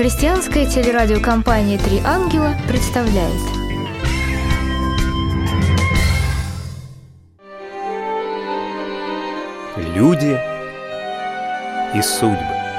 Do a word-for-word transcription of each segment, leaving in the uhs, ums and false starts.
Христианская телерадиокомпания «Три ангела» представляет. Люди и судьбы.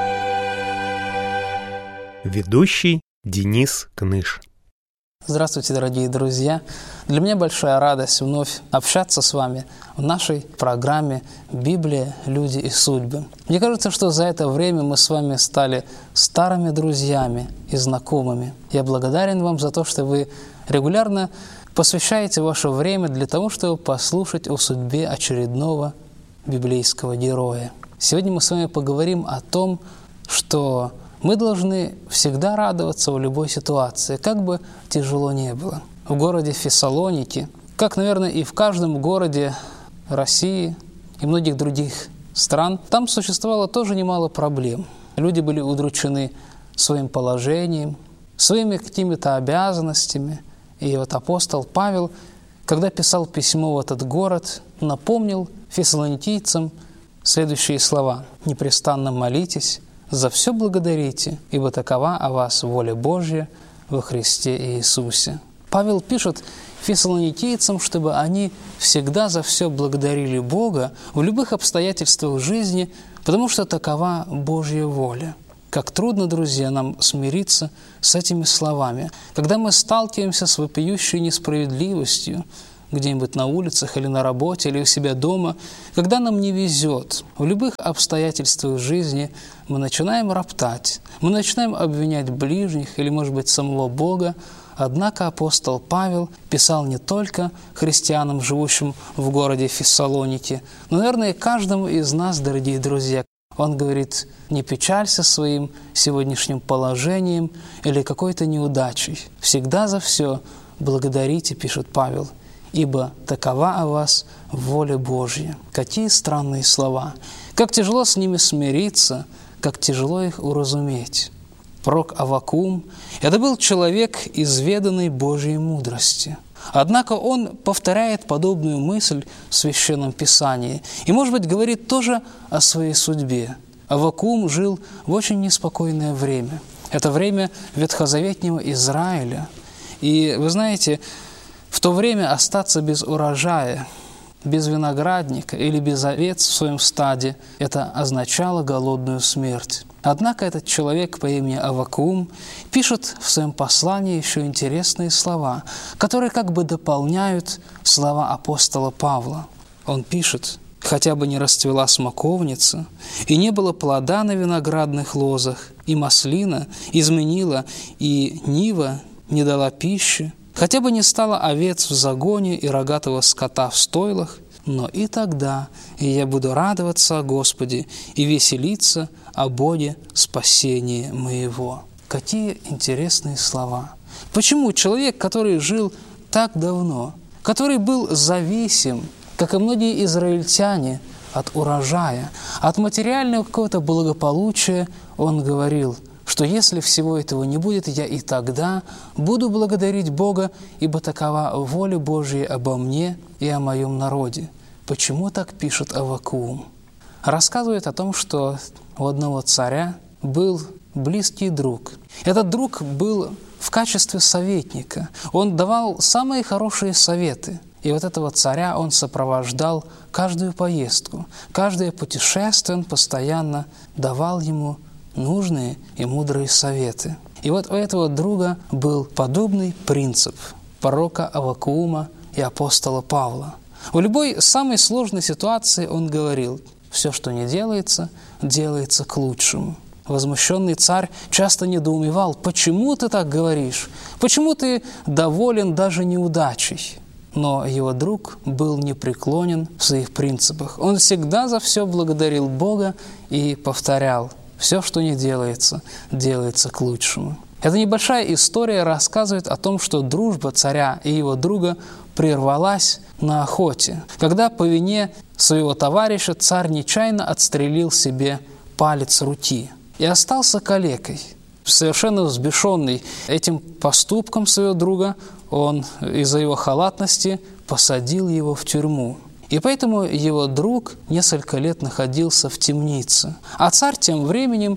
Ведущий Денис Кныш. Здравствуйте, дорогие друзья! Для меня большая радость вновь общаться с вами в нашей программе «Библия, люди и судьбы». Мне кажется, что за это время мы с вами стали старыми друзьями и знакомыми. Я благодарен вам за то, что вы регулярно посвящаете ваше время для того, чтобы послушать о судьбе очередного библейского героя. Сегодня мы с вами поговорим о том, что мы должны всегда радоваться в любой ситуации, как бы тяжело ни было. В городе Фессалоники, как, наверное, и в каждом городе России и многих других стран, там существовало тоже немало проблем. Люди были удручены своим положением, своими какими-то обязанностями. И вот апостол Павел, когда писал письмо в этот город, напомнил фессалоникийцам следующие слова: «Непрестанно молитесь, за все благодарите, ибо такова о вас воля Божья во Христе Иисусе». Павел пишет фессалоникийцам, чтобы они всегда за все благодарили Бога в любых обстоятельствах жизни, потому что такова Божья воля. Как трудно, друзья, нам смириться с этими словами, когда мы сталкиваемся с вопиющей несправедливостью, где-нибудь на улицах или на работе, или у себя дома, когда нам не везет. В любых обстоятельствах жизни мы начинаем роптать, мы начинаем обвинять ближних или, может быть, самого Бога. Однако апостол Павел писал не только христианам, живущим в городе Фессалоники, но, наверное, и каждому из нас, дорогие друзья. Он говорит: не печалься своим сегодняшним положением или какой-то неудачей. Всегда за все благодарите, пишет Павел, ибо такова о вас воля Божья». Какие странные слова! Как тяжело с ними смириться, как тяжело их уразуметь. Пророк Аввакум – это был человек изведанной Божьей мудрости. Однако он повторяет подобную мысль в Священном Писании и, может быть, говорит тоже о своей судьбе. Аввакум жил в очень неспокойное время. Это время ветхозаветнего Израиля. И, вы знаете, в то время остаться без урожая, без виноградника или без овец в своем стаде – это означало голодную смерть. Однако этот человек по имени Аввакум пишет в своем послании еще интересные слова, которые как бы дополняют слова апостола Павла. Он пишет: «Хотя бы не расцвела смоковница, и не было плода на виноградных лозах, и маслина изменила, и нива не дала пищи, хотя бы не стало овец в загоне и рогатого скота в стойлах, но и тогда я буду радоваться о Господе и веселиться о Боге спасения моего». Какие интересные слова! Почему человек, который жил так давно, который был зависим, как и многие израильтяне, от урожая, от материального какого-то благополучия, он говорил, что если всего этого не будет, я и тогда буду благодарить Бога, ибо такова воля Божья обо мне и о моем народе. Почему так пишет Аввакум? Рассказывает о том, что у одного царя был близкий друг. Этот друг был в качестве советника. Он давал самые хорошие советы. И вот этого царя он сопровождал каждую поездку, каждое путешествие он постоянно давал ему нужные и мудрые советы. И вот у этого друга был подобный принцип пророка Аввакума и апостола Павла. В любой самой сложной ситуации он говорил: «Все, что не делается, делается к лучшему». Возмущенный царь часто недоумевал: «Почему ты так говоришь? Почему ты доволен даже неудачей?» Но его друг был непреклонен в своих принципах. Он всегда за все благодарил Бога и повторял: «Все, что не делается, делается к лучшему». Эта небольшая история рассказывает о том, что дружба царя и его друга прервалась на охоте, когда по вине своего товарища царь нечаянно отстрелил себе палец руки и остался калекой. Совершенно взбешенный этим поступком своего друга, он из-за его халатности посадил его в тюрьму. И поэтому его друг несколько лет находился в темнице. А царь тем временем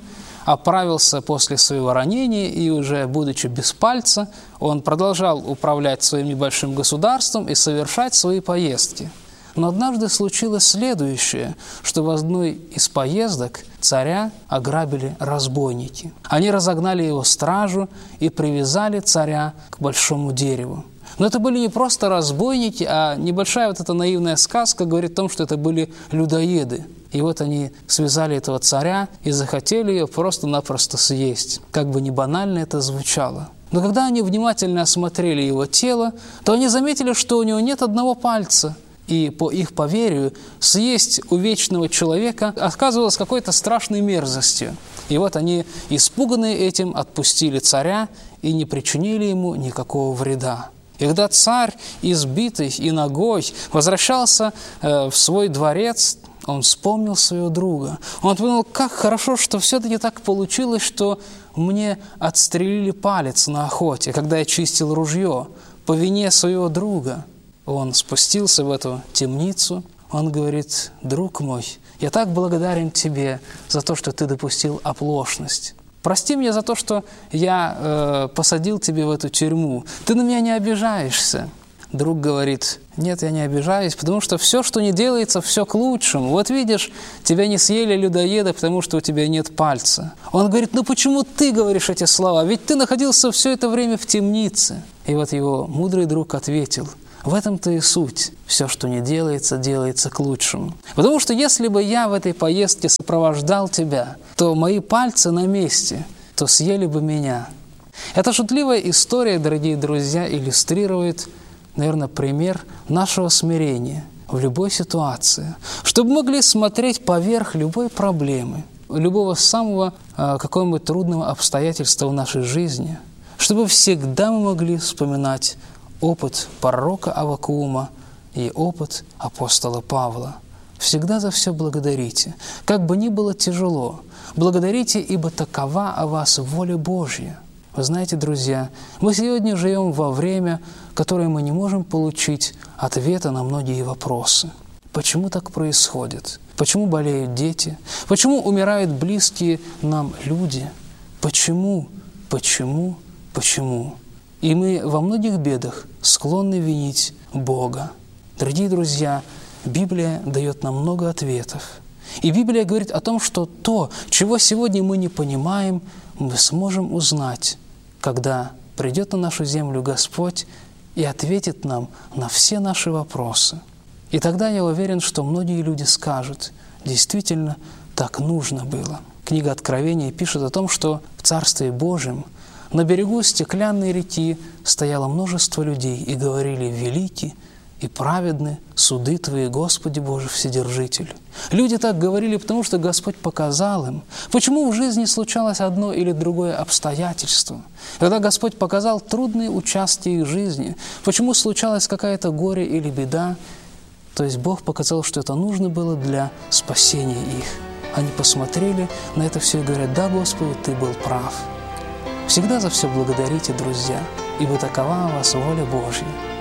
оправился после своего ранения, и уже будучи без пальца, он продолжал управлять своим небольшим государством и совершать свои поездки. Но однажды случилось следующее, что в одной из поездок царя ограбили разбойники. Они разогнали его стражу и привязали царя к большому дереву. Но это были не просто разбойники, а небольшая вот эта наивная сказка говорит о том, что это были людоеды. И вот они связали этого царя и захотели ее просто-напросто съесть. Как бы ни банально это звучало. Но когда они внимательно осмотрели его тело, то они заметили, что у него нет одного пальца. И по их поверью съесть у вечного человека оказывалось какой-то страшной мерзостью. И вот они, испуганные этим, отпустили царя и не причинили ему никакого вреда. И когда царь, избитый и нагой, возвращался э, в свой дворец, он вспомнил своего друга. Он подумал, как хорошо, что все-таки так получилось, что мне отстрелили палец на охоте, когда я чистил ружье, по вине своего друга. Он спустился в эту темницу, он говорит: друг мой, я так благодарен тебе за то, что ты допустил оплошность. Прости меня за то, что я э, посадил тебя в эту тюрьму. Ты на меня не обижаешься. Друг говорит: нет, я не обижаюсь, потому что все, что не делается, все к лучшему. Вот видишь, тебя не съели людоеды, потому что у тебя нет пальца. Он говорит: ну почему ты говоришь эти слова? Ведь ты находился все это время в темнице. И вот его мудрый друг ответил: в этом-то и суть. Все, что не делается, делается к лучшему. Потому что если бы я в этой поездке сопровождал тебя, то мои пальцы на месте, то съели бы меня. Эта шутливая история, дорогие друзья, иллюстрирует, наверное, пример нашего смирения в любой ситуации, чтобы мы могли смотреть поверх любой проблемы, любого самого э, какого-нибудь трудного обстоятельства в нашей жизни, чтобы всегда мы могли вспоминать опыт пророка Аввакуума и опыт апостола Павла. Всегда за все благодарите. Как бы ни было тяжело, благодарите, ибо такова о вас воля Божья. Вы знаете, друзья, мы сегодня живем во время, которое мы не можем получить ответа на многие вопросы. Почему так происходит? Почему болеют дети? Почему умирают близкие нам люди? Почему? Почему? Почему? И мы во многих бедах склонны винить Бога. Дорогие друзья, Библия дает нам много ответов. И Библия говорит о том, что то, чего сегодня мы не понимаем, мы сможем узнать, когда придет на нашу землю Господь и ответит нам на все наши вопросы. И тогда я уверен, что многие люди скажут: действительно, так нужно было. Книга Откровения пишет о том, что в Царстве Божьем на берегу стеклянной реки стояло множество людей и говорили: велики и праведны суды Твои, Господи Боже Вседержитель. Люди так говорили, потому что Господь показал им, почему в жизни случалось одно или другое обстоятельство. Когда Господь показал трудные участки их жизни, почему случалась какая-то горе или беда, то есть Бог показал, что это нужно было для спасения их. Они посмотрели на это все и говорят: да, Господи, Ты был прав. Всегда за все благодарите, друзья, ибо такова у вас воля Божья.